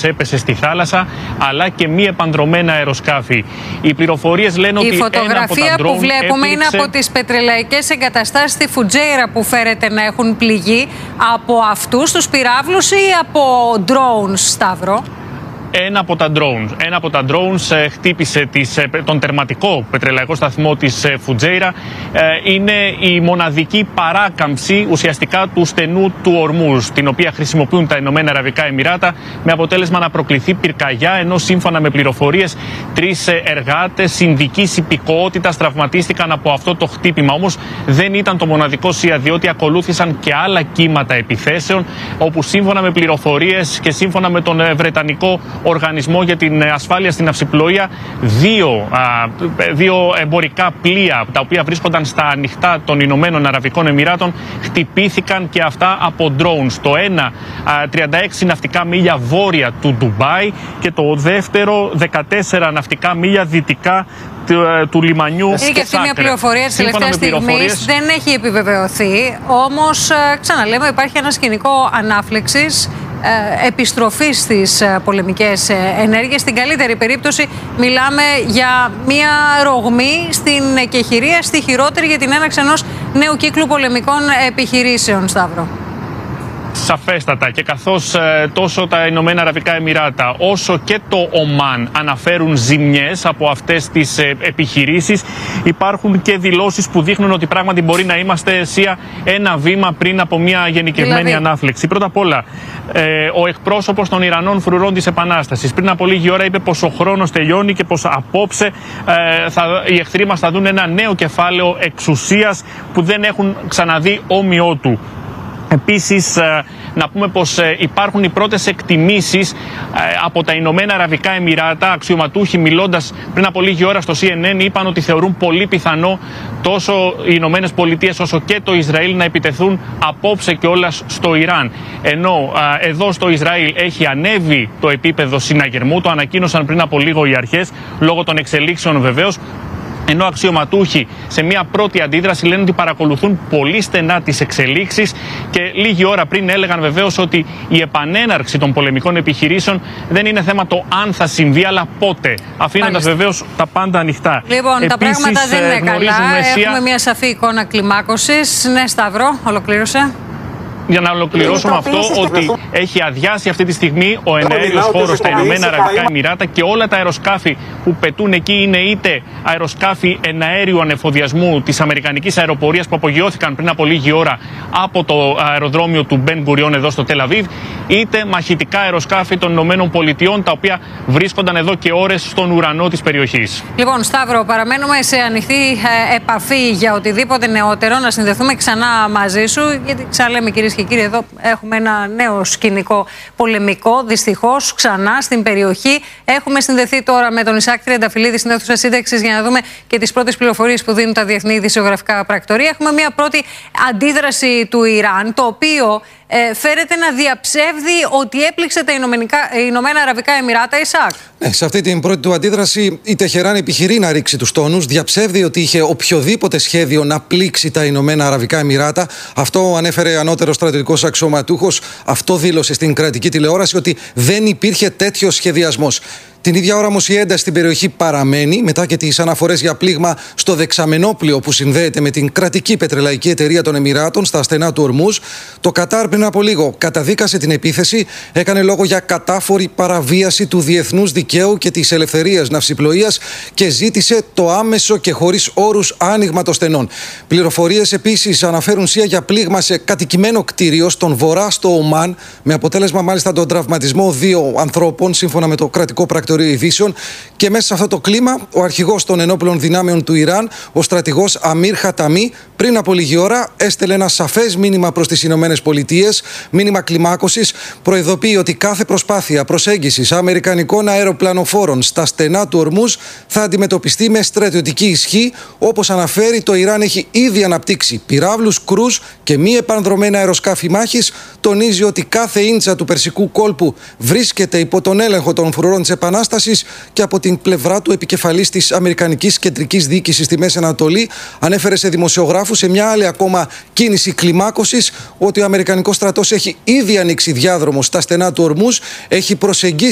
έπεσε στη θάλασσα, αλλά και μη επανδρωμένα αεροσκάφη. Οι πληροφορίες λένε ότι η φωτογραφία που βλέπουμε είναι από τις πετρελαϊκές εγκαταστάσεις στη Φουτζέιρα που φέρεται να έχουν πληγεί από αυτούς τους πυράβλους ή από drones, Σταύρο? Ένα από τα drones χτύπησε τον τερματικό πετρελαϊκό σταθμό της Φουτζέιρα. Είναι η μοναδική παράκαμψη ουσιαστικά του στενού του Ορμούζ, την οποία χρησιμοποιούν τα Ηνωμένα Αραβικά Εμιράτα, με αποτέλεσμα να προκληθεί πυρκαγιά, ενώ σύμφωνα με πληροφορίες 3 εργάτες ινδικής υπηκοότητας τραυματίστηκαν από αυτό το χτύπημα. Όμως δεν ήταν το μοναδικό ΣΥΑ, διότι ακολούθησαν και άλλα κύματα επιθέσεων, όπου σύμφωνα με πληροφορίες και σύμφωνα με τον Βρετανικό Οργανισμό για την Ασφάλεια στην Ναυσιπλοεία, δύο εμπορικά πλοία, τα οποία βρίσκονταν στα ανοιχτά των Ηνωμένων Αραβικών Εμιράτων, χτυπήθηκαν και αυτά από drones. Το ένα 36 ναυτικά μίλια βόρεια του Ντουμπάι και το δεύτερο 14 ναυτικά μίλια δυτικά του λιμανιού. Είναι και αυτή μια πληροφορία της τελευταίας στιγμής, δεν έχει επιβεβαιωθεί. Όμως, ξαναλέμε, υπάρχει ένα σκηνικό ανάφλεξης, επιστροφής στις πολεμικές ενέργειες. Στην καλύτερη περίπτωση μιλάμε για μια ρογμή στην εκεχηρία, στη χειρότερη για την έναρξη ενός νέου κύκλου πολεμικών επιχειρήσεων, Σταύρο. Σαφέστατα, και καθώς τόσο τα Ηνωμένα Αραβικά Εμιράτα όσο και το Ομάν αναφέρουν ζημιές από αυτές τις επιχειρήσεις, υπάρχουν και δηλώσεις που δείχνουν ότι πράγματι μπορεί να είμαστε ένα βήμα πριν από μια γενικευμένη ανάφλεξη. Πρώτα απ' όλα, ο εκπρόσωπος των Ιρανών φρουρών της Επανάστασης πριν από λίγη ώρα είπε πως ο χρόνος τελειώνει και πως απόψε οι εχθροί μας θα δουν ένα νέο κεφάλαιο εξουσίας που δεν έχουν ξαναδεί όμοιό του. Επίσης, να πούμε πως υπάρχουν οι πρώτες εκτιμήσεις από τα Ηνωμένα Αραβικά Εμιράτα. Αξιωματούχοι μιλώντας πριν από λίγη ώρα στο CNN είπαν ότι θεωρούν πολύ πιθανό τόσο οι Ηνωμένες Πολιτείες όσο και το Ισραήλ να επιτεθούν απόψε κιόλας στο Ιράν. Ενώ εδώ στο Ισραήλ έχει ανέβει το επίπεδο συναγερμού, το ανακοίνωσαν πριν από λίγο οι αρχές, λόγω των εξελίξεων βεβαίως. Ενώ αξιωματούχοι σε μια πρώτη αντίδραση λένε ότι παρακολουθούν πολύ στενά τις εξελίξεις και λίγη ώρα πριν έλεγαν βεβαίως ότι η επανέναρξη των πολεμικών επιχειρήσεων δεν είναι θέμα το αν θα συμβεί, αλλά πότε, αφήνοντας βεβαίως τα πάντα ανοιχτά. Λοιπόν, επίσης, τα πράγματα δεν είναι καλά. Έχουμε μια σαφή εικόνα κλιμάκωσης. Ναι, Σταύρο, ολοκλήρωσε. Για να ολοκληρώσω με αυτό, ότι έχει αδειάσει αυτή τη στιγμή ο εναέριος χώρος στα Ηνωμένα Αραβικά Εμιράτα και όλα τα αεροσκάφη που πετούν εκεί είναι είτε αεροσκάφη εναέριου ανεφοδιασμού της Αμερικανικής αεροπορίας που απογειώθηκαν πριν από λίγη ώρα από το αεροδρόμιο του Μπεν Γκουριόν εδώ στο Τελ Αβίβ, είτε μαχητικά αεροσκάφη των Ηνωμένων Πολιτειών, τα οποία βρίσκονταν εδώ και ώρες στον ουρανό της περιοχής. Λοιπόν, Σταύρο, παραμένουμε σε ανοιχτή επαφή για οτιδήποτε νεότερο, να συνδεθούμε ξανά μαζί σου, γιατί ξαναλέμε, κυρίες και κύριοι, εδώ έχουμε ένα νέο σκηνικό πολεμικό, δυστυχώς, ξανά στην περιοχή. Έχουμε συνδεθεί τώρα με τον Ισαάκ Τριανταφυλλίδη στην αίθουσα σύνταξης για να δούμε και τις πρώτες πληροφορίες που δίνουν τα διεθνή ειδησιογραφικά πρακτορεία. Έχουμε μια πρώτη αντίδραση του Ιράν, το οποίο φέρεται να διαψεύδει ότι έπληξε τα Ηνωμένα Αραβικά Εμιράτα, Ισαάκ. Ναι, σε αυτή την πρώτη του αντίδραση η Τεχεράν επιχειρεί να ρίξει τους τόνους, διαψεύδει ότι είχε οποιοδήποτε σχέδιο να πλήξει τα Ηνωμένα Αραβικά Εμιράτα. Αυτό ανέφερε ανώτερος στρατιωτικός αξιωματούχος, αυτό δήλωσε στην κρατική τηλεόραση, ότι δεν υπήρχε τέτοιος σχεδιασμός. Την ίδια ώρα όμως η ένταση στην περιοχή παραμένει μετά και τις αναφορές για πλήγμα στο δεξαμενόπλιο που συνδέεται με την κρατική πετρελαϊκή εταιρεία των Εμιράτων στα στενά του Ορμούζ. Το Κατάρ πριν από λίγο καταδίκασε την επίθεση, έκανε λόγο για κατάφορη παραβίαση του διεθνούς δικαίου και της ελευθερίας ναυσιπλοείας και ζήτησε το άμεσο και χωρίς όρους άνοιγμα των στενών. Πληροφορίες επίσης αναφέρουν ΣΥΑ για πλήγμα σε κατοικημένο κτίριο στον βορρά στο Ομάν, με αποτέλεσμα μάλιστα τον τραυματισμό 2 ανθρώπων, σύμφωνα με το κρατικό πρακτορείο ειδήσεων. Και μέσα σε αυτό το κλίμα, ο αρχηγός των ενόπλων δυνάμεων του Ιράν, ο στρατηγός Αμίρ Χαταμί, πριν από λίγη ώρα έστελε ένα σαφές μήνυμα προς τις Ηνωμένες Πολιτείες, μήνυμα κλιμάκωσης. Προειδοποιεί ότι κάθε προσπάθεια προσέγγισης αμερικανικών αεροπλανοφόρων στα στενά του Ορμούζ θα αντιμετωπιστεί με στρατιωτική ισχύ. Όπως αναφέρει, το Ιράν έχει ήδη αναπτύξει πυράβλους κρούζ και μη επανδρομένα αεροσκάφη μάχης. Τονίζει ότι κάθε ίντσα του Περσικού κόλπου βρίσκεται υπό τον έλεγχο των φρουρών της Επανάστασης και από την πλευρά του επικεφαλής της Αμερικανικής Κεντρικής Διοίκησης στη Μέση Ανατολή ανέφερε σε δημοσιογράφους σε μια άλλη ακόμα κίνηση κλιμάκωσης ότι ο Αμερικανικός στρατός έχει ήδη ανοίξει διάδρομο στα στενά του Ορμούζ, έχει προσεγγίσει